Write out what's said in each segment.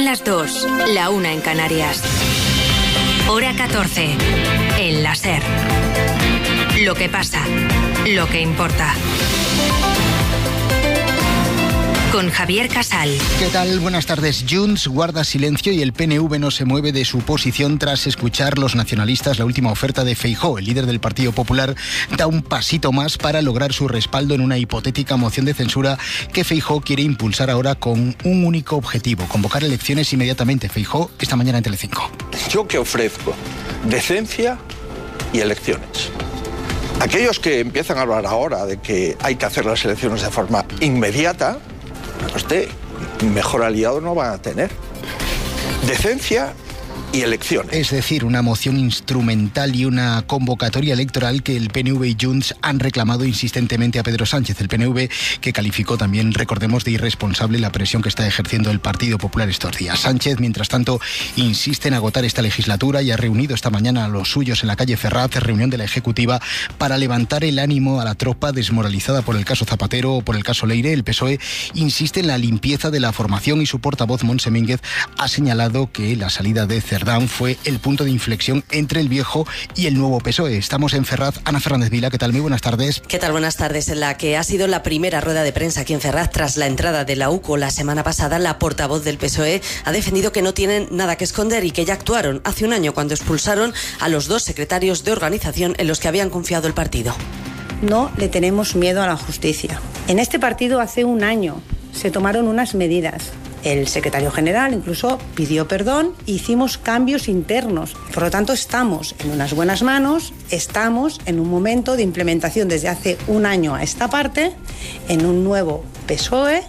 las 2, la 1 en Canarias. Hora 14, en la SER. Lo que pasa, lo que importa. Con Javier Casal. ¿Qué tal? Buenas tardes. Junts guarda silencio y el PNV no se mueve de su posición tras escuchar los nacionalistas la última oferta de Feijóo. El líder del Partido Popular da un pasito más para lograr su respaldo en una hipotética moción de censura que Feijóo quiere impulsar ahora con un único objetivo: convocar elecciones inmediatamente. Feijóo esta mañana en Telecinco. ¿Yo qué ofrezco? Decencia y elecciones. Aquellos que empiezan a hablar ahora de que hay que hacer las elecciones de forma inmediata, mejor aliado no van a tener. Decencia y elecciones. Es decir, una moción instrumental y una convocatoria electoral que el PNV y Junts han reclamado insistentemente a Pedro Sánchez. El PNV que calificó también, recordemos, de irresponsable la presión que está ejerciendo el Partido Popular estos días. Sánchez, mientras tanto, insiste en agotar esta legislatura y ha reunido esta mañana a los suyos en la calle Ferraz, reunión de la Ejecutiva, para levantar el ánimo a la tropa desmoralizada por el caso Zapatero o por el caso Leire. El PSOE insiste en la limpieza de la formación y su portavoz, Montse Mínguez, ha señalado que la salida de Cerdán fue el punto de inflexión entre el viejo y el nuevo PSOE. Estamos en Ferraz. Ana Fernández Vila, ¿qué tal? Muy buenas tardes. ¿Qué tal? Buenas tardes. En la que ha sido la primera rueda de prensa aquí en Ferraz tras la entrada de la UCO la semana pasada, la portavoz del PSOE ha defendido que no tienen nada que esconder y que ya actuaron hace un año cuando expulsaron a los 2 secretarios de organización en los que habían confiado el partido. No le tenemos miedo a la justicia. En este partido hace un año se tomaron unas medidas. El secretario general incluso pidió perdón, hicimos cambios internos. Por lo tanto, estamos en unas buenas manos, estamos en un momento de implementación desde hace un año a esta parte, en un nuevo PSOE.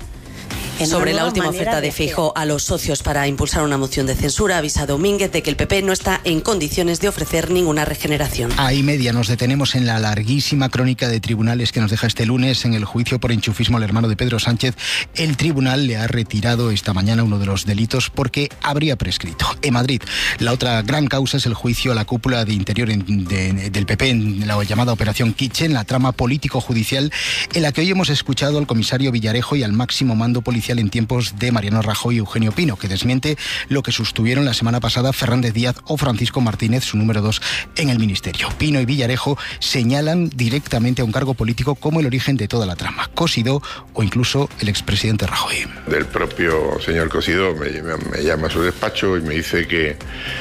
Sobre la última oferta de Feijóo a los socios para impulsar una moción de censura, ha avisado Mínguez de que el PP no está en condiciones de ofrecer ninguna regeneración. A y media nos detenemos en la larguísima crónica de tribunales que nos deja este lunes en el juicio por enchufismo al hermano de Pedro Sánchez. El tribunal le ha retirado esta mañana uno de los delitos porque habría prescrito. En Madrid, la otra gran causa es el juicio a la cúpula de interior del PP en la llamada Operación Kitchen, la trama político-judicial en la que hoy hemos escuchado al comisario Villarejo y al máximo mando policial en tiempos de Mariano Rajoy y Eugenio Pino, que desmiente lo que sostuvieron la semana pasada Fernández Díaz o Francisco Martínez, su número 2 en el ministerio. Pino y Villarejo señalan directamente a un cargo político como el origen de toda la trama, Cosidó o incluso el expresidente Rajoy. Del propio señor Cosidó me llama a su despacho y me dice que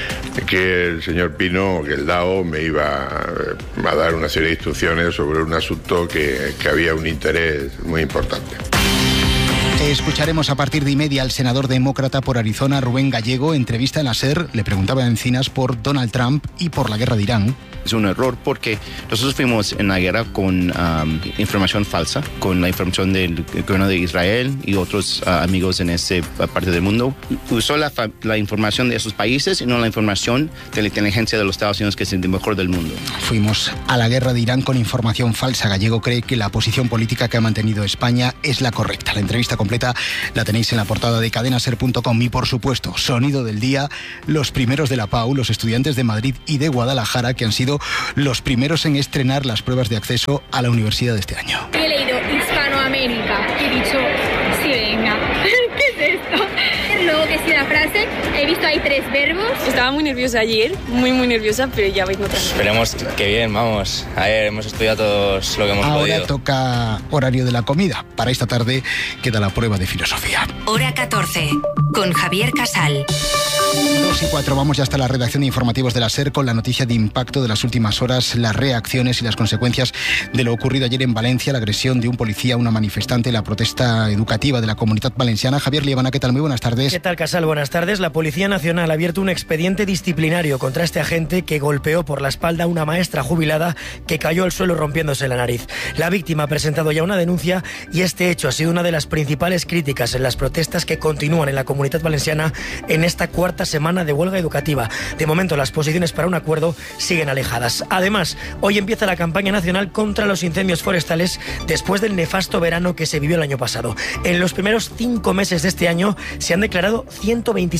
el señor Pino, que el DAO, me iba a dar una serie de instrucciones sobre un asunto que había un interés muy importante. Escucharemos a partir de 1:30 al senador demócrata por Arizona, Rubén Gallego. Entrevista en la SER, le preguntaba a Encinas por Donald Trump y por la guerra de Irán. Es un error porque nosotros fuimos en la guerra con información falsa, con la información del gobierno de Israel y otros amigos en esa parte del mundo. Usó la información de esos países y no la información de la inteligencia de los Estados Unidos, que es el mejor del mundo. Fuimos a la guerra de Irán con información falsa. Gallego cree que la posición política que ha mantenido España es la correcta. La entrevista completa la tenéis en la portada de cadenaser.com y, por supuesto, sonido del día, los primeros de la PAU, los estudiantes de Madrid y de Guadalajara, que han sido los primeros en estrenar las pruebas de acceso a la universidad de este año. He leído Hispanoamérica y he dicho, sí, venga, ¿qué es esto? Luego que sí la frase, he visto ahí 3 verbos. Estaba muy nerviosa ayer, muy nerviosa, pero ya vengo tranquila. Esperemos que bien, vamos. A ver, hemos estudiado todos lo que hemos podido. Ahora toca horario de la comida. Para esta tarde queda la prueba de filosofía. Hora 14, con Javier Casal. 2:04, vamos ya hasta la redacción de informativos de la SER con la noticia de impacto de las últimas horas, las reacciones y las consecuencias de lo ocurrido ayer en Valencia, la agresión de un policía a una manifestante, la protesta educativa de la Comunidad Valenciana. Javier Liebana, ¿qué tal? Muy buenas tardes. ¿Qué tal, Casal? Buenas tardes. La Policía Nacional ha abierto un expediente disciplinario contra este agente que golpeó por la espalda a una maestra jubilada que cayó al suelo rompiéndose la nariz. La víctima ha presentado ya una denuncia y este hecho ha sido una de las principales críticas en las protestas que continúan en la Comunidad Valenciana en esta cuarta semana de huelga educativa. De momento, las posiciones para un acuerdo siguen alejadas. Además, hoy empieza la campaña nacional contra los incendios forestales después del nefasto verano que se vivió el año pasado. En los primeros 5 meses de este año se han declarado 127 incendios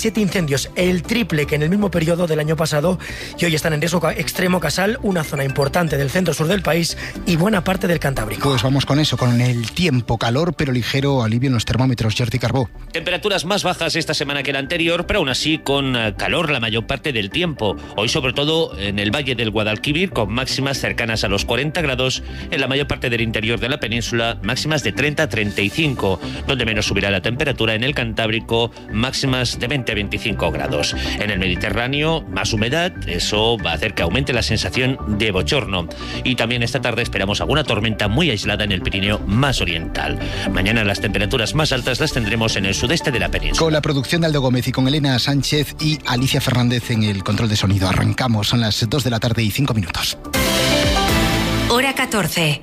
incendios, el triple que en el mismo periodo del año pasado, y hoy están en riesgo extremo Casal, una zona importante del centro-sur del país y buena parte del Cantábrico. Pues vamos con eso, con el tiempo, calor pero ligero alivio en los termómetros. Jordi Carbó. Temperaturas más bajas esta semana que la anterior, pero aún así con calor la mayor parte del tiempo. Hoy sobre todo en el Valle del Guadalquivir, con máximas cercanas a los 40 grados, en la mayor parte del interior de la península, máximas de 30-35, donde menos subirá la temperatura en el Cantábrico, máximas de 20-25 grados. En el Mediterráneo, más humedad, eso va a hacer que aumente la sensación de bochorno. Y también esta tarde esperamos alguna tormenta muy aislada en el Pirineo más oriental. Mañana las temperaturas más altas las tendremos en el sudeste de la península. Con la producción de Aldo Gómez y con Elena Sánchez y Alicia Fernández en el control de sonido. Arrancamos, son las 2 de la tarde y 5 minutos. Hora 14.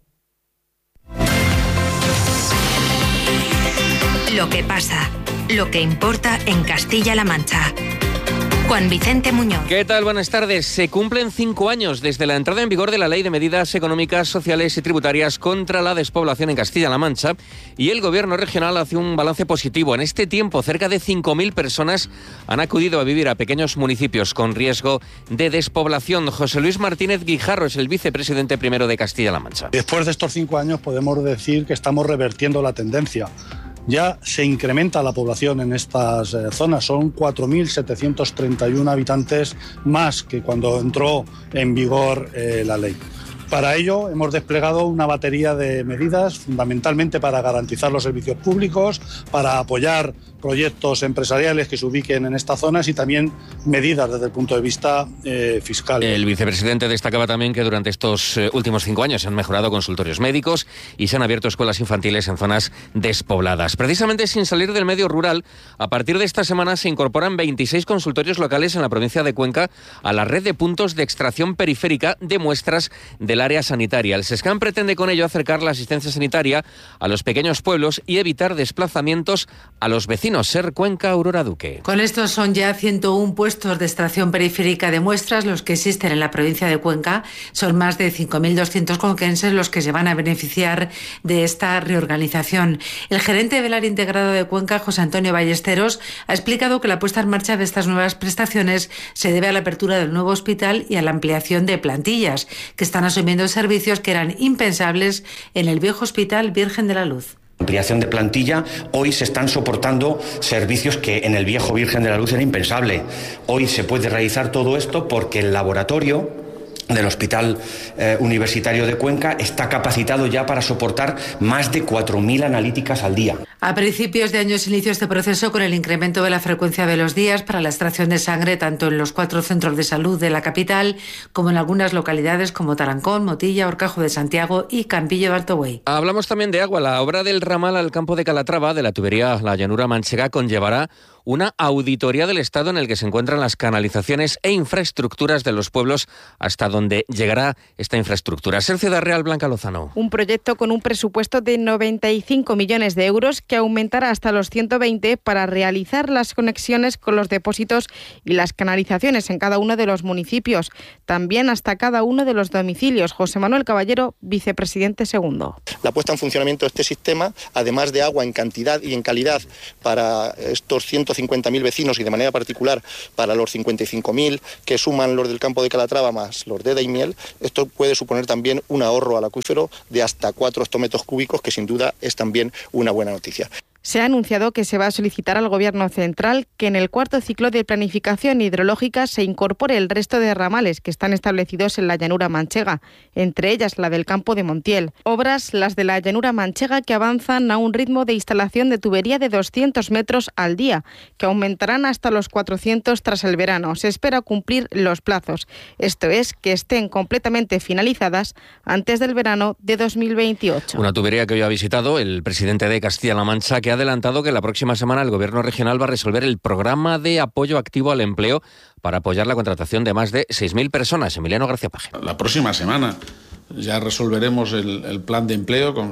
Lo que pasa, lo que importa en Castilla-La Mancha. Juan Vicente Muñoz. ¿Qué tal? Buenas tardes. Se cumplen 5 años desde la entrada en vigor de la Ley de Medidas Económicas, Sociales y Tributarias contra la Despoblación en Castilla-La Mancha, y el Gobierno regional hace un balance positivo. En este tiempo, cerca de 5.000 personas han acudido a vivir a pequeños municipios con riesgo de despoblación. José Luis Martínez Guijarro es el vicepresidente primero de Castilla-La Mancha. Después de estos 5 años podemos decir que estamos revertiendo la tendencia. Ya se incrementa la población en estas zonas, son 4.731 habitantes más que cuando entró en vigor la ley. Para ello hemos desplegado una batería de medidas, fundamentalmente para garantizar los servicios públicos, para apoyar proyectos empresariales que se ubiquen en estas zonas y también medidas desde el punto de vista fiscal. El vicepresidente destacaba también que durante estos últimos 5 años se han mejorado consultorios médicos y se han abierto escuelas infantiles en zonas despobladas. Precisamente sin salir del medio rural, a partir de esta semana se incorporan 26 consultorios locales en la provincia de Cuenca a la red de puntos de extracción periférica de muestras del área sanitaria. El SESCAM pretende con ello acercar la asistencia sanitaria a los pequeños pueblos y evitar desplazamientos a los vecinos. Ser Cuenca, Aurora Duque. Con estos son ya 101 puestos de extracción periférica de muestras los que existen en la provincia de Cuenca. Son más de 5.200 conquenses los que se van a beneficiar de esta reorganización. El gerente del área integrada de Cuenca, José Antonio Ballesteros, ha explicado que la puesta en marcha de estas nuevas prestaciones se debe a la apertura del nuevo hospital y a la ampliación de plantillas, que están asumiendo servicios que eran impensables en el viejo Hospital Virgen de la Luz. Ampliación de plantilla, hoy se están soportando servicios que en el viejo Virgen de la Luz era impensable. Hoy se puede realizar todo esto porque el laboratorio del Hospital Universitario de Cuenca está capacitado ya para soportar más de 4.000 analíticas al día. A principios de año se inició este proceso con el incremento de la frecuencia de los días para la extracción de sangre tanto en los 4 centros de salud de la capital como en algunas localidades como Tarancón, Motilla, Horcajo de Santiago y Campillo de Alto Buey. Hablamos también de agua. La obra del ramal al campo de Calatrava de la tubería La Llanura Manchega conllevará una auditoría del estado en el que se encuentran las canalizaciones e infraestructuras de los pueblos hasta donde llegará esta infraestructura. Ser Ciudad Real, Blanca Lozano. Un proyecto con un presupuesto de 95 millones de euros que aumentará hasta los 120 para realizar las conexiones con los depósitos y las canalizaciones en cada uno de los municipios, también hasta cada uno de los domicilios. José Manuel Caballero, vicepresidente segundo. La puesta en funcionamiento de este sistema, además de agua en cantidad y en calidad para estos 150.000 vecinos y de manera particular para los 55.000 que suman los del campo de Calatrava más los de Daimiel, esto puede suponer también un ahorro al acuífero de hasta 4 hectómetros cúbicos, que sin duda es también una buena noticia. Se ha anunciado que se va a solicitar al Gobierno central que en el cuarto ciclo de planificación hidrológica se incorpore el resto de ramales que están establecidos en la llanura manchega, entre ellas la del campo de Montiel. Obras, las de la llanura manchega, que avanzan a un ritmo de instalación de tubería de 200 metros al día, que aumentarán hasta los 400 tras el verano. Se espera cumplir los plazos, esto es, que estén completamente finalizadas antes del verano de 2028. Una tubería que hoy ha visitado el presidente de Castilla-La Mancha, que ha adelantado que la próxima semana el Gobierno regional va a resolver el programa de apoyo activo al empleo para apoyar la contratación de más de 6.000 personas. Emiliano García Paje. La próxima semana ya resolveremos el plan de empleo con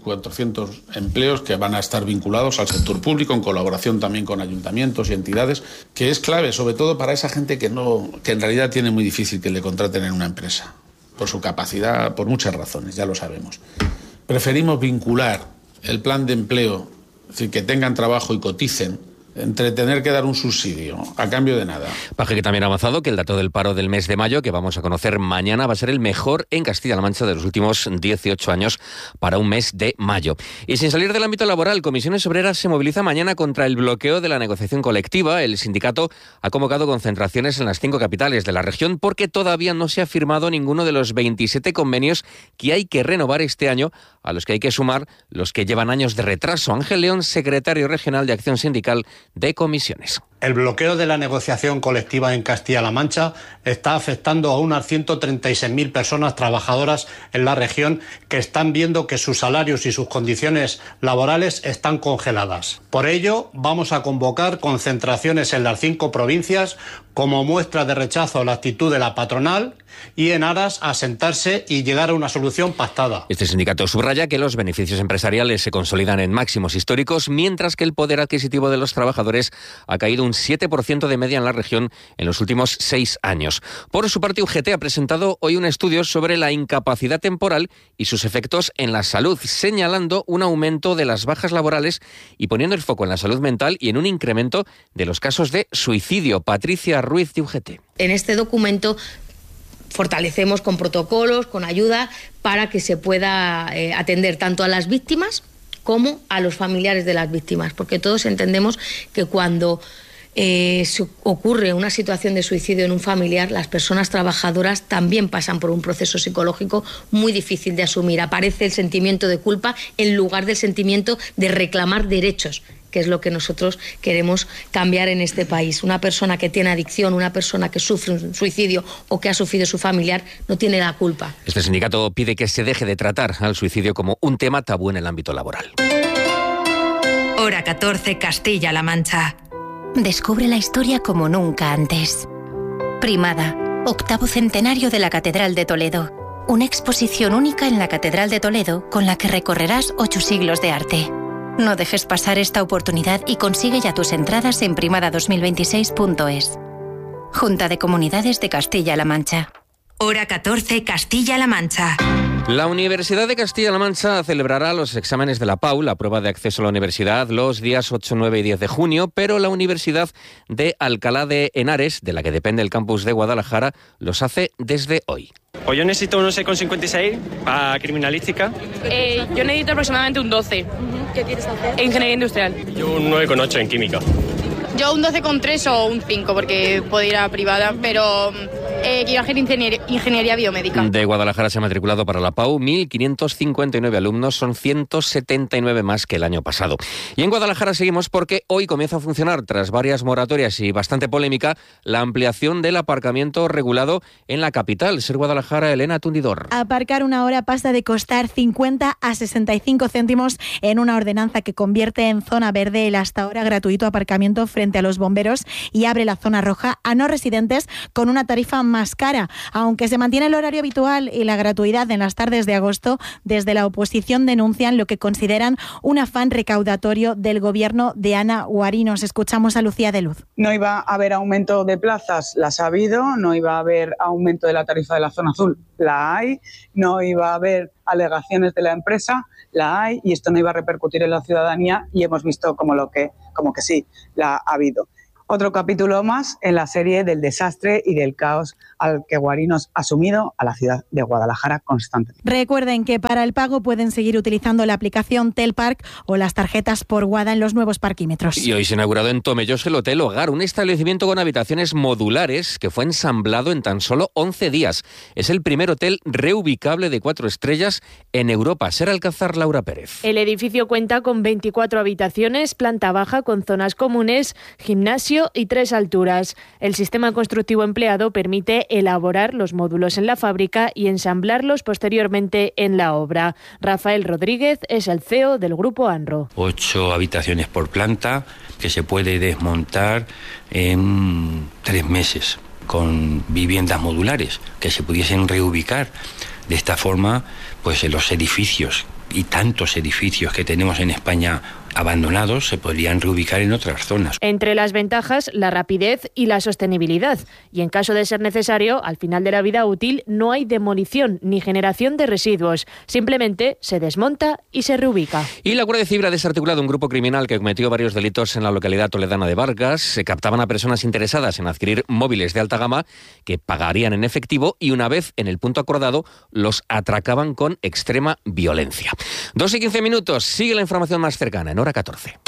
6.400 empleos que van a estar vinculados al sector público, en colaboración también con ayuntamientos y entidades, que es clave, sobre todo para esa gente que en realidad tiene muy difícil que le contraten en una empresa, por su capacidad, por muchas razones, ya lo sabemos. Preferimos vincular el plan de empleo, es decir, que tengan trabajo y coticen entre tener que dar un subsidio a cambio de nada. Paje, que también ha avanzado que el dato del paro del mes de mayo, que vamos a conocer mañana, va a ser el mejor en Castilla-La Mancha de los últimos 18 años para un mes de mayo. Y sin salir del ámbito laboral, Comisiones Obreras se moviliza mañana contra el bloqueo de la negociación colectiva. El sindicato ha convocado concentraciones en las 5 capitales de la región porque todavía no se ha firmado ninguno de los 27 convenios que hay que renovar este año, a los que hay que sumar los que llevan años de retraso. Ángel León, secretario regional de Acción Sindical de Comisiones. El bloqueo de la negociación colectiva en Castilla-La Mancha está afectando a unas 136.000 personas trabajadoras en la región que están viendo que sus salarios y sus condiciones laborales están congeladas. Por ello, vamos a convocar concentraciones en las 5 provincias como muestra de rechazo a la actitud de la patronal y en aras a sentarse y llegar a una solución pactada. Este sindicato subraya que los beneficios empresariales se consolidan en máximos históricos, mientras que el poder adquisitivo de los trabajadores ha caído un 7% de media en la región en los últimos 6 años. Por su parte, UGT ha presentado hoy un estudio sobre la incapacidad temporal y sus efectos en la salud, señalando un aumento de las bajas laborales y poniendo el foco en la salud mental y en un incremento de los casos de suicidio. Patricia Ruiz, de UGT. En este documento fortalecemos con protocolos, con ayuda, para que se pueda atender tanto a las víctimas como a los familiares de las víctimas, porque todos entendemos que cuando ocurre una situación de suicidio en un familiar, las personas trabajadoras también pasan por un proceso psicológico muy difícil de asumir. Aparece el sentimiento de culpa en lugar del sentimiento de reclamar derechos, que es lo que nosotros queremos cambiar en este país. Una persona que tiene adicción, una persona que sufre un suicidio o que ha sufrido su familiar, no tiene la culpa. Este sindicato pide que se deje de tratar al suicidio como un tema tabú en el ámbito laboral. Hora 14, Castilla-La Mancha. Descubre la historia como nunca antes. Primada, 8º centenario de la Catedral de Toledo. Una exposición única en la Catedral de Toledo con la que recorrerás 8 siglos de arte. No dejes pasar esta oportunidad y consigue ya tus entradas en primada2026.es. Junta de Comunidades de Castilla-La Mancha. Hora 14, Castilla-La Mancha. La Universidad de Castilla-La Mancha celebrará los exámenes de la PAU, la prueba de acceso a la universidad, los días 8, 9 y 10 de junio, pero la Universidad de Alcalá de Henares, de la que depende el campus de Guadalajara, los hace desde hoy. Pues yo necesito un 11,56 para criminalística. Yo necesito aproximadamente un 12. ¿Qué quieres hacer? Ingeniería industrial. Yo un 9,8 en química. Yo un 12,3 o un 5 porque puedo ir a privada, pero quiero hacer ingeniería biomédica. De Guadalajara se ha matriculado para la PAU 1.559 alumnos, son 179 más que el año pasado. Y en Guadalajara seguimos porque hoy comienza a funcionar, tras varias moratorias y bastante polémica, la ampliación del aparcamiento regulado en la capital. Ser Guadalajara, Elena Tundidor. Aparcar una hora pasa de costar 50 a 65 céntimos en una ordenanza que convierte en zona verde el hasta ahora gratuito aparcamiento frente a los bomberos y abre la zona roja a no residentes con una tarifa más cara. Aunque se mantiene el horario habitual y la gratuidad en las tardes de agosto, desde la oposición denuncian lo que consideran un afán recaudatorio del gobierno de Ana Guarinos. Escuchamos a Lucía de Luz. No iba a haber aumento de plazas, las ha habido. No iba a haber aumento de la tarifa de la zona azul, la hay. No iba a haber alegaciones de la empresa, la hay, y esto no iba a repercutir en la ciudadanía, y hemos visto como que sí, la ha habido. Otro capítulo más en la serie del desastre y del caos al que Guarinos ha sumido a la ciudad de Guadalajara constantemente. Recuerden que para el pago pueden seguir utilizando la aplicación Telpark o las tarjetas por Guada en los nuevos parquímetros. Y hoy se ha inaugurado en Tomelloso el Hotel Hogar, un establecimiento con habitaciones modulares que fue ensamblado en tan solo 11 días. Es el primer hotel reubicable de 4 estrellas en Europa. Ser Alcázar, Laura Pérez. El edificio cuenta con 24 habitaciones, planta baja con zonas comunes, gimnasio y 3 alturas. El sistema constructivo empleado permite elaborar los módulos en la fábrica y ensamblarlos posteriormente en la obra. Rafael Rodríguez es el CEO del Grupo ANRO. 8 habitaciones por planta que se puede desmontar en 3 meses con viviendas modulares que se pudiesen reubicar. De esta forma, pues en los edificios y tantos edificios que tenemos en España abandonados se podrían reubicar en otras zonas. Entre las ventajas, la rapidez y la sostenibilidad. Y en caso de ser necesario, al final de la vida útil no hay demolición ni generación de residuos. Simplemente se desmonta y se reubica. Y la Guardia Civil ha desarticulado un grupo criminal que cometió varios delitos en la localidad toledana de Vargas. Se captaban a personas interesadas en adquirir móviles de alta gama que pagarían en efectivo y una vez en el punto acordado los atracaban con extrema violencia. 2:15. Sigue la información más cercana en Hora 14.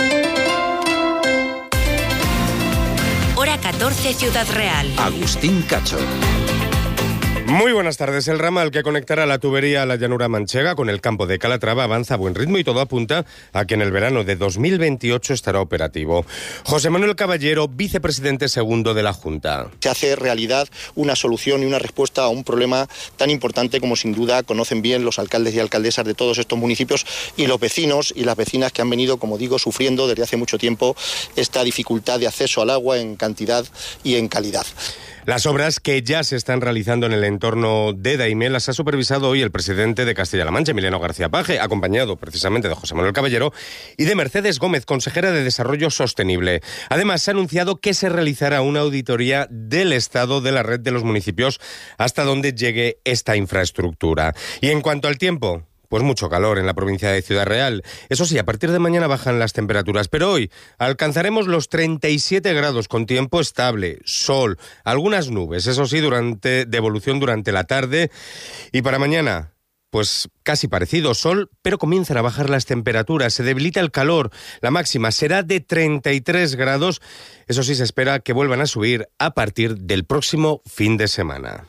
Hora 14, Ciudad Real. Agustín Cacho. Muy buenas tardes. El ramal que conectará la tubería a la llanura manchega con el campo de Calatrava avanza a buen ritmo y todo apunta a que en el verano de 2028 estará operativo. José Manuel Caballero, vicepresidente segundo de la Junta. Se hace realidad una solución y una respuesta a un problema tan importante como sin duda conocen bien los alcaldes y alcaldesas de todos estos municipios y los vecinos y las vecinas que han venido, como digo, sufriendo desde hace mucho tiempo esta dificultad de acceso al agua en cantidad y en calidad. Las obras que ya se están realizando en el entorno de Daimiel las ha supervisado hoy el presidente de Castilla-La Mancha, Emiliano García Paje, acompañado precisamente de José Manuel Caballero y de Mercedes Gómez, consejera de Desarrollo Sostenible. Además, se ha anunciado que se realizará una auditoría del estado de la red de los municipios hasta donde llegue esta infraestructura. Y en cuanto al tiempo, pues mucho calor en la provincia de Ciudad Real. Eso sí, a partir de mañana bajan las temperaturas, pero hoy alcanzaremos los 37 grados con tiempo estable, sol, algunas nubes, eso sí, de evolución durante la tarde. Y para mañana, pues casi parecido, sol, pero comienzan a bajar las temperaturas, se debilita el calor, la máxima será de 33 grados. Eso sí, se espera que vuelvan a subir a partir del próximo fin de semana.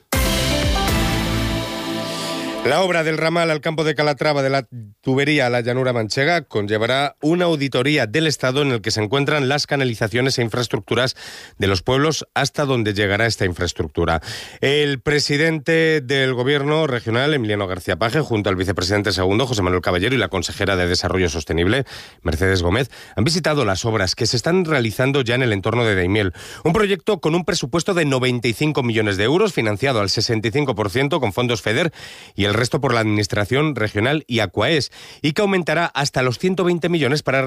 La obra del ramal al campo de Calatrava de la tubería a la llanura manchega conllevará una auditoría del Estado en el que se encuentran las canalizaciones e infraestructuras de los pueblos hasta donde llegará esta infraestructura. El presidente del Gobierno regional, Emiliano García Paje, junto al vicepresidente segundo, José Manuel Caballero, y la consejera de Desarrollo Sostenible, Mercedes Gómez, han visitado las obras que se están realizando ya en el entorno de Daimiel. Un proyecto con un presupuesto de 95 millones de euros, financiado al 65% con fondos FEDER y el resto por la Administración Regional y Aquaes, y que aumentará hasta los 120 millones para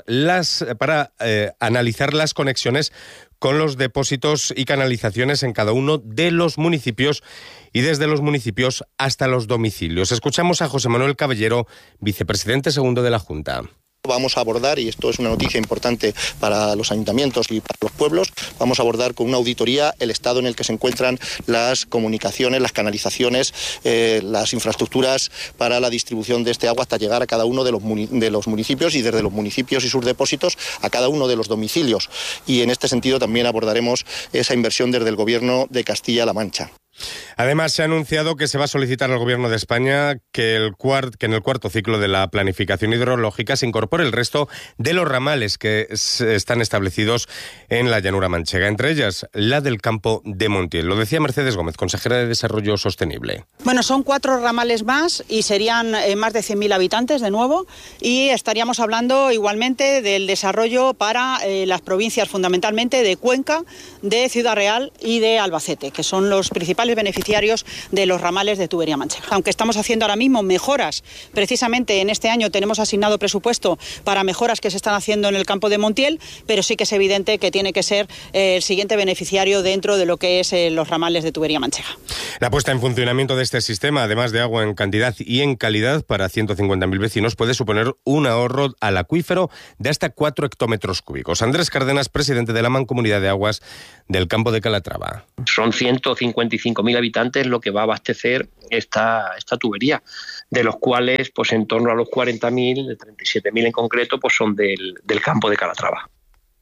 analizar las conexiones con los depósitos y canalizaciones en cada uno de los municipios y desde los municipios hasta los domicilios. Escuchamos a José Manuel Caballero, vicepresidente segundo de la Junta. Vamos a abordar, y esto es una noticia importante para los ayuntamientos y para los pueblos, vamos a abordar con una auditoría el estado en el que se encuentran las comunicaciones, las canalizaciones, las infraestructuras para la distribución de este agua hasta llegar a cada uno de los municipios y desde los municipios y sus depósitos a cada uno de los domicilios. Y en este sentido también abordaremos esa inversión desde el Gobierno de Castilla-La Mancha. Además, se ha anunciado que se va a solicitar al Gobierno de España que en el cuarto ciclo de la planificación hidrológica se incorpore el resto de los ramales que están establecidos en la llanura manchega, entre ellas la del campo de Montiel. Lo decía Mercedes Gómez, consejera de Desarrollo Sostenible. Bueno, son 4 ramales más y serían más de 100.000 habitantes de nuevo, y estaríamos hablando igualmente del desarrollo para las provincias fundamentalmente de Cuenca, de Ciudad Real y de Albacete, que son los principales beneficiarios de los ramales de tubería manchega. Aunque estamos haciendo ahora mismo mejoras, precisamente en este año tenemos asignado presupuesto para mejoras que se están haciendo en el campo de Montiel, pero sí que es evidente que tiene que ser el siguiente beneficiario dentro de lo que es los ramales de tubería manchega. La puesta en funcionamiento de este sistema, además de agua en cantidad y en calidad para 150.000 vecinos, puede suponer un ahorro al acuífero de hasta 4 hectómetros cúbicos. Andrés Cárdenas, presidente de la Mancomunidad de Aguas del campo de Calatrava. Son 155.000 habitantes lo que va a abastecer esta tubería, de los cuales pues en torno a los 40.000, de 37.000 en concreto, pues son del campo de Calatrava.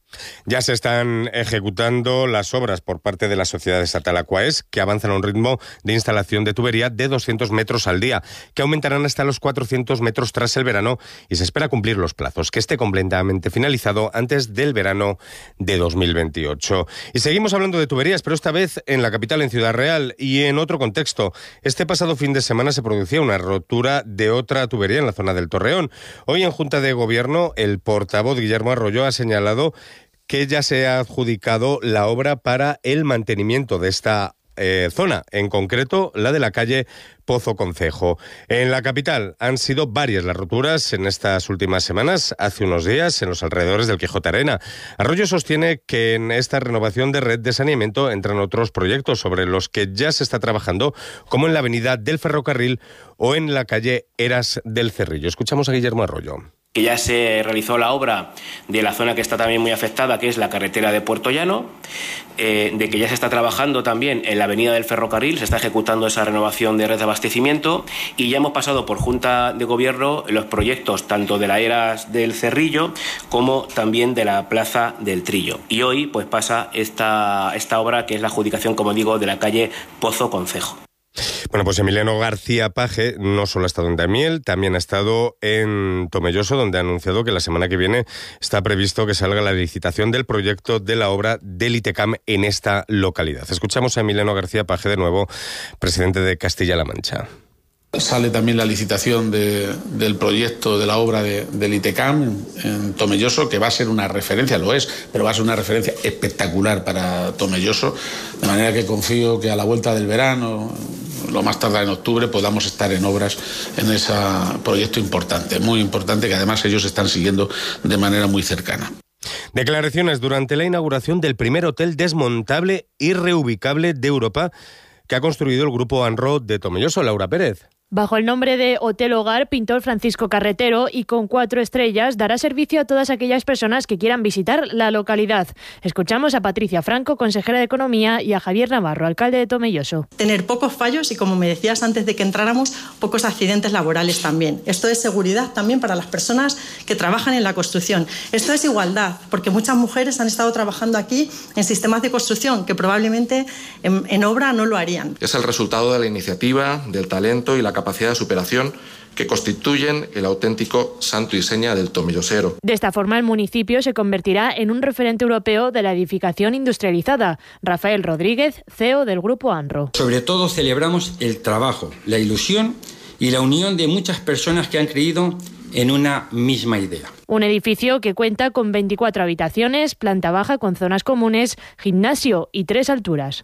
Ya se están ejecutando las obras por parte de la Sociedad Estatal Aquaes, que avanzan a un ritmo de instalación de tubería de 200 metros al día, que aumentarán hasta los 400 metros tras el verano, y se espera cumplir los plazos, que esté completamente finalizado antes del verano de 2028. Y seguimos hablando de tuberías, pero esta vez en la capital, en Ciudad Real, y en otro contexto. Este pasado fin de semana se producía una rotura de otra tubería en la zona del Torreón. Hoy en Junta de Gobierno, el portavoz Guillermo Arroyo ha señalado que ya se ha adjudicado la obra para el mantenimiento de esta zona, en concreto la de la calle Pozo Concejo. En la capital han sido varias las roturas en estas últimas semanas. Hace unos días, en los alrededores del Quijote Arena. Arroyo sostiene que en esta renovación de red de saneamiento entran otros proyectos sobre los que ya se está trabajando, como en la avenida del Ferrocarril o en la calle Eras del Cerrillo. Escuchamos a Guillermo Arroyo. Que ya se realizó la obra de la zona que está también muy afectada, que es la carretera de Puerto Llano, de que ya se está trabajando también en la avenida del Ferrocarril, se está ejecutando esa renovación de red de abastecimiento, y ya hemos pasado por Junta de Gobierno los proyectos tanto de la Eras del Cerrillo como también de la Plaza del Trillo. Y hoy pues pasa esta obra, que es la adjudicación, como digo, de la calle Pozo Concejo. Bueno, pues Emiliano García Paje no solo ha estado en Daimiel, también ha estado en Tomelloso, donde ha anunciado que la semana que viene está previsto que salga la licitación del proyecto de la obra del ITECAM en esta localidad. Escuchamos a Emiliano García Paje, de nuevo, presidente de Castilla-La Mancha. Sale también la licitación del proyecto de la obra del ITECAM en Tomelloso, que va a ser una referencia, lo es, pero va a ser una referencia espectacular para Tomelloso, de manera que confío que a la vuelta del verano, lo más tarde en octubre, podamos estar en obras en ese proyecto importante, muy importante, que además ellos están siguiendo de manera muy cercana. Declaraciones durante la inauguración del primer hotel desmontable y reubicable de Europa que ha construido el grupo ANRO de Tomelloso. Laura Pérez. Bajo el nombre de Hotel Hogar, pintor Francisco Carretero, y con 4 estrellas, dará servicio a todas aquellas personas que quieran visitar la localidad. Escuchamos a Patricia Franco, consejera de Economía, y a Javier Navarro, alcalde de Tomelloso. Tener pocos fallos y, como me decías antes de que entráramos, pocos accidentes laborales también. Esto es seguridad también para las personas que trabajan en la construcción. Esto es igualdad, porque muchas mujeres han estado trabajando aquí en sistemas de construcción que probablemente en obra no lo harían. Es el resultado de la iniciativa, del talento y la capacidad de superación que constituyen el auténtico santo y seña del tomellosero. De esta forma, el municipio se convertirá en un referente europeo de la edificación industrializada. Rafael Rodríguez, CEO del Grupo ANRO. Sobre todo celebramos el trabajo, la ilusión y la unión de muchas personas que han creído en una misma idea. Un edificio que cuenta con 24 habitaciones, planta baja con zonas comunes, gimnasio y 3 alturas.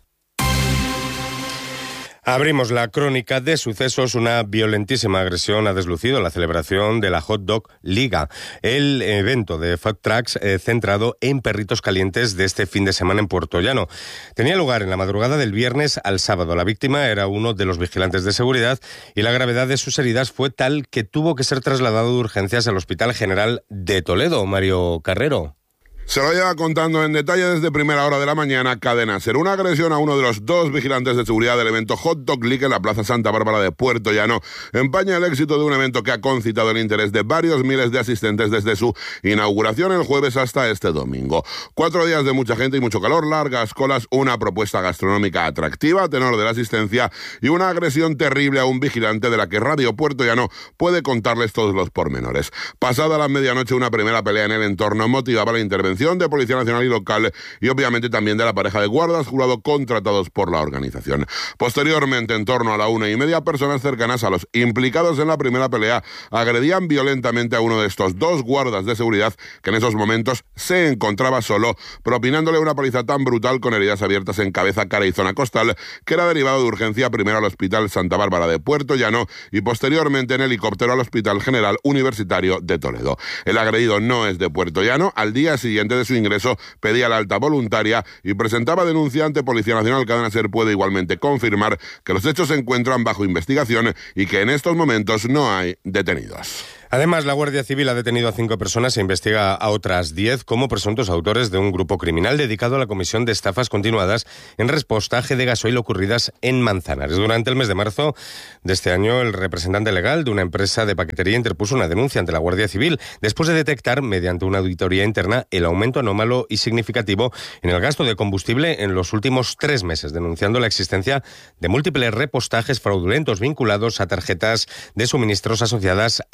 Abrimos la crónica de sucesos. Una violentísima agresión ha deslucido la celebración de la Hot Dog Liga, el evento de food trucks centrado en perritos calientes de este fin de semana en Puerto Llano. Tenía lugar en la madrugada del viernes al sábado. La víctima era uno de los vigilantes de seguridad y la gravedad de sus heridas fue tal que tuvo que ser trasladado de urgencias al Hospital General de Toledo. Mario Carrero. Se lo lleva contando en detalle desde primera hora de la mañana Cadena SER. Una agresión a uno de los 2 vigilantes de seguridad del evento Hot Dog League en la Plaza Santa Bárbara de Puerto Llano empaña el éxito de un evento que ha concitado el interés de varios miles de asistentes desde su inauguración el jueves hasta este domingo. 4 días de mucha gente y mucho calor, largas colas, una propuesta gastronómica atractiva a tenor de la asistencia y una agresión terrible a un vigilante de la que Radio Puerto Llano puede contarles todos los pormenores. Pasada la medianoche, una primera pelea en el entorno motivaba la intervención de Policía Nacional y local y obviamente también de la pareja de guardas jurado contratados por la organización. Posteriormente, en torno a la 1:30, personas cercanas a los implicados en la primera pelea agredían violentamente a uno de estos 2 guardas de seguridad que en esos momentos se encontraba solo, propinándole una paliza tan brutal con heridas abiertas en cabeza, cara y zona costal que era derivado de urgencia primero al Hospital Santa Bárbara de Puerto Llano y posteriormente en helicóptero al Hospital General Universitario de Toledo. El agredido no es de Puerto Llano. Al día siguiente de su ingreso pedía la alta voluntaria y presentaba denuncia ante Policía Nacional. Cadena SER puede igualmente confirmar que los hechos se encuentran bajo investigación y que en estos momentos no hay detenidos. Además, la Guardia Civil ha detenido a 5 personas e investiga a otras 10 como presuntos autores de un grupo criminal dedicado a la comisión de estafas continuadas en repostaje de gasoil ocurridas en Manzanares. Durante el mes de marzo de este año, el representante legal de una empresa de paquetería interpuso una denuncia ante la Guardia Civil después de detectar, mediante una auditoría interna, el aumento anómalo y significativo en el gasto de combustible en los últimos 3 meses, denunciando la existencia de múltiples repostajes fraudulentos vinculados a tarjetas de suministros asociadas a sus vehículos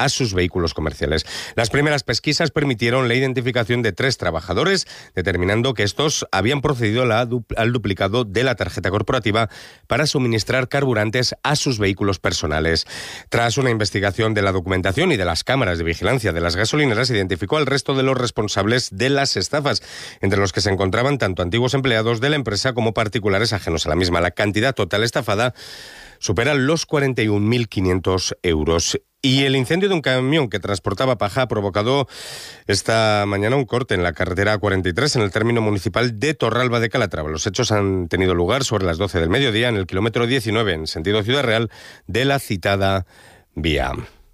vehículos comerciales. Las primeras pesquisas permitieron la identificación de 3 trabajadores, determinando que estos habían procedido al duplicado de la tarjeta corporativa para suministrar carburantes a sus vehículos personales. Tras una investigación de la documentación y de las cámaras de vigilancia de las gasolineras, se identificó al resto de los responsables de las estafas, entre los que se encontraban tanto antiguos empleados de la empresa como particulares ajenos a la misma. La cantidad total estafada supera los 41.500 euros. Y el incendio de un camión que transportaba paja ha provocado esta mañana un corte en la carretera A43 en el término municipal de Torralba de Calatrava. Los hechos han tenido lugar sobre las 12 del mediodía en el kilómetro 19 en sentido Ciudad Real de la citada vía.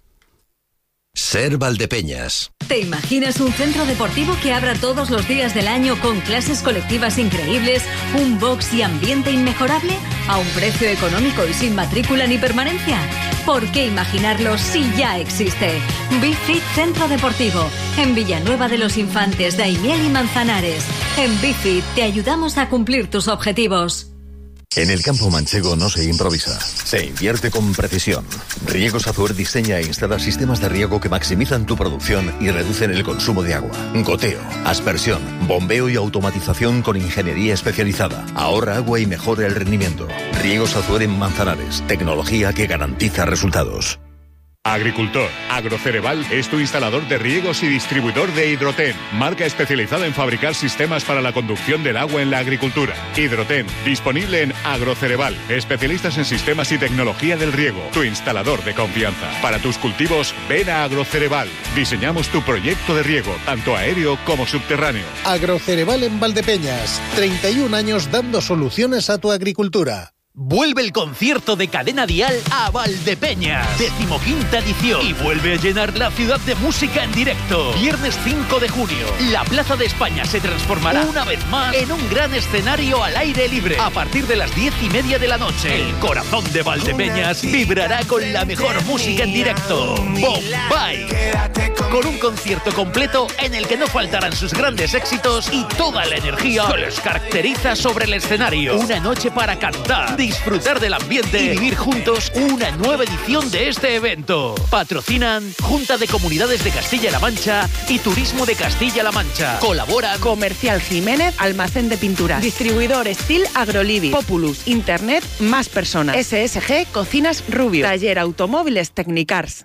Ser Valdepeñas. ¿Te imaginas un centro deportivo que abra todos los días del año con clases colectivas increíbles, un box y ambiente inmejorable, a un precio económico y sin matrícula ni permanencia? ¿Por qué imaginarlo si ya existe? BeFit Centro Deportivo, en Villanueva de los Infantes, Daimiel y Manzanares. En BeFit te ayudamos a cumplir tus objetivos. En el campo manchego no se improvisa, se invierte con precisión. Riegos Azuer diseña e instala sistemas de riego que maximizan tu producción y reducen el consumo de agua. Goteo, aspersión, bombeo y automatización con ingeniería especializada. Ahorra agua y mejora el rendimiento. Riegos Azuer en Manzanares, tecnología que garantiza resultados. Agricultor, Agrocereval es tu instalador de riegos y distribuidor de Hidroten, marca especializada en fabricar sistemas para la conducción del agua en la agricultura. Hidroten, disponible en Agrocereval, especialistas en sistemas y tecnología del riego, tu instalador de confianza. Para tus cultivos, ven a Agrocereval. Diseñamos tu proyecto de riego, tanto aéreo como subterráneo. Agrocereval en Valdepeñas, 31 años dando soluciones a tu agricultura. Vuelve el concierto de Cadena Dial a Valdepeñas, 15ª edición, y vuelve a llenar la ciudad de música en directo. Viernes 5 de junio, la Plaza de España se transformará una vez más en un gran escenario al aire libre. A partir de las 10:30 de la noche, el corazón de Valdepeñas vibrará con la mejor música en directo. Bombay, con un concierto completo en el que no faltarán sus grandes éxitos y toda la energía que les caracteriza sobre el escenario. Una noche para cantar, disfrutar del ambiente y vivir juntos una nueva edición de este evento. Patrocinan Junta de Comunidades de Castilla-La Mancha y Turismo de Castilla-La Mancha. Colaboran Comercial Jiménez, Almacén de Pinturas, Distribuidor Steel Agrolivi, Populus, Internet, Más Personas, SSG Cocinas Rubio, Taller Automóviles Technicars.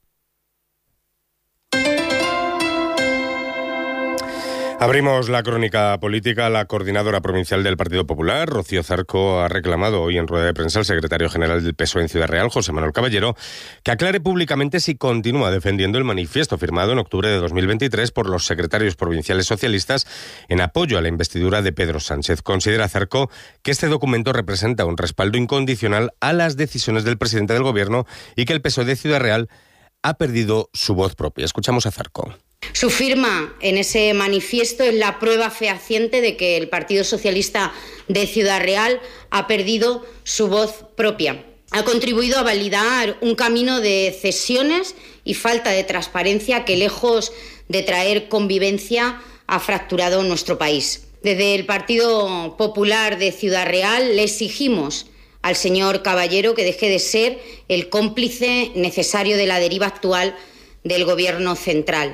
Abrimos la crónica política. La coordinadora provincial del Partido Popular, Rocío Zarco, ha reclamado hoy en rueda de prensa al secretario general del PSOE en Ciudad Real, José Manuel Caballero, que aclare públicamente si continúa defendiendo el manifiesto firmado en octubre de 2023 por los secretarios provinciales socialistas en apoyo a la investidura de Pedro Sánchez. Considera Zarco que este documento representa un respaldo incondicional a las decisiones del presidente del Gobierno y que el PSOE de Ciudad Real ha perdido su voz propia. Escuchamos a Zarco. Su firma en ese manifiesto es la prueba fehaciente de que el Partido Socialista de Ciudad Real ha perdido su voz propia. Ha contribuido a validar un camino de cesiones y falta de transparencia que, lejos de traer convivencia, ha fracturado nuestro país. Desde el Partido Popular de Ciudad Real le exigimos al señor Caballero que deje de ser el cómplice necesario de la deriva actual del Gobierno central.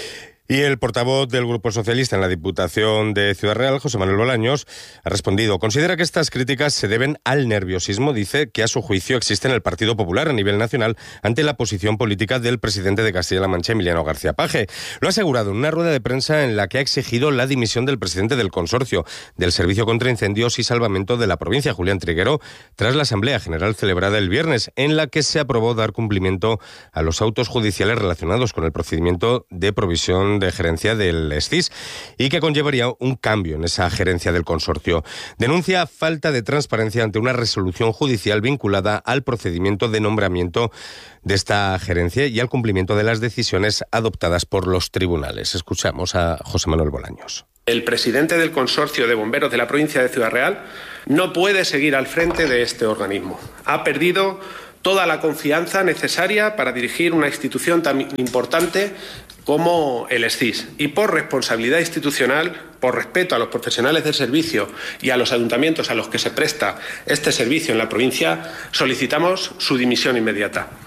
Y el portavoz del Grupo Socialista en la Diputación de Ciudad Real, José Manuel Bolaños, ha respondido. Considera que estas críticas se deben al nerviosismo, dice, que a su juicio existe en el Partido Popular a nivel nacional ante la posición política del presidente de Castilla-La Mancha, Emiliano García Paje. Lo ha asegurado en una rueda de prensa en la que ha exigido la dimisión del presidente del consorcio del Servicio contra Incendios y Salvamento de la provincia, Julián Triguero, tras la Asamblea General celebrada el viernes, en la que se aprobó dar cumplimiento a los autos judiciales relacionados con el procedimiento de provisión de gerencia del SCIS y que conllevaría un cambio en esa gerencia del consorcio. Denuncia falta de transparencia ante una resolución judicial vinculada al procedimiento de nombramiento de esta gerencia y al cumplimiento de las decisiones adoptadas por los tribunales. Escuchamos a José Manuel Bolaños. El presidente del consorcio de bomberos de la provincia de Ciudad Real no puede seguir al frente de este organismo. Ha perdido toda la confianza necesaria para dirigir una institución tan importante como el SCIS. Y por responsabilidad institucional, por respeto a los profesionales del servicio y a los ayuntamientos a los que se presta este servicio en la provincia, solicitamos su dimisión inmediata.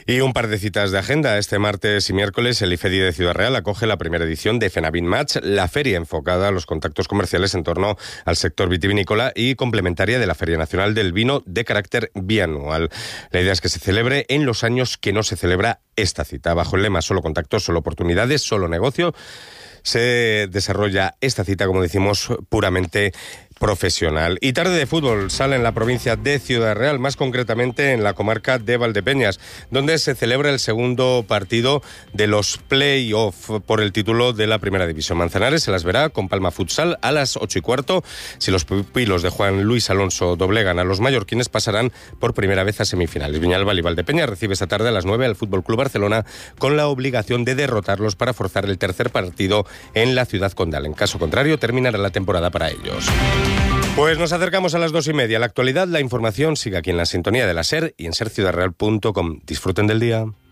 Y un par de citas de agenda. Este martes y miércoles el IFEDI de Ciudad Real acoge la primera edición de FENAVIN Match, la feria enfocada a los contactos comerciales en torno al sector vitivinícola y complementaria de la Feria Nacional del Vino de carácter bianual. La idea es que se celebre en los años que no se celebra esta cita. Bajo el lema solo contactos, solo oportunidades, solo negocio, se desarrolla esta cita, como decimos, puramente profesional. Y tarde de fútbol sale en la provincia de Ciudad Real, más concretamente en la comarca de Valdepeñas, donde se celebra el segundo partido de los play-off por el título de la Primera División. Manzanares se las verá con Palma Futsal a las 8:15. Si los pupilos de Juan Luis Alonso doblegan a los mallorquines, pasarán por primera vez a semifinales. Viñalbal y Valdepeñas recibe esta tarde a las 9 al Fútbol Club Barcelona con la obligación de derrotarlos para forzar el tercer partido en la ciudad condal. En caso contrario, terminará la temporada para ellos. Pues nos acercamos a las 2:30. La actualidad, la información sigue aquí en la sintonía de la SER y en serciudadreal.com. Disfruten del día.